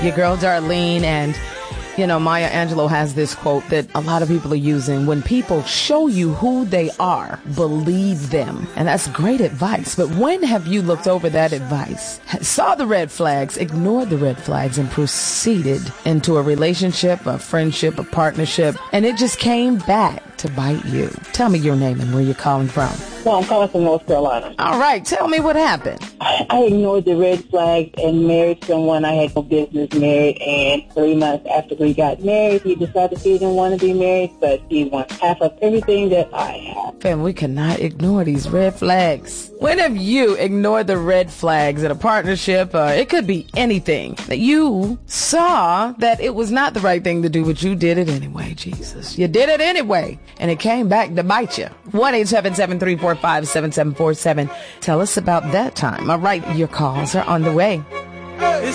Your girl Darlene, and Maya Angelou has this quote that a lot of people are using. When people show you who they are, believe them. And that's great advice. But when have you looked over that advice, saw the red flags, ignored the red flags, and proceeded into a relationship, a friendship, a partnership, and it just came back to bite you? Tell me your name and where you're calling from. Well, I'm calling from North Carolina. All right. Tell me what happened. I ignored the red flags and married someone I had no business married. And 3 months after we got married, he decided he didn't want to be married, but he wants half of everything that I have. Fam, we cannot ignore these red flags. When have you ignored the red flags in a partnership? It could be anything that you saw that it was not the right thing to do, but you did it anyway. Jesus, you did it anyway, and it came back to bite you. 1-877-345-7747. Tell us about that time. All right, your calls are on the way.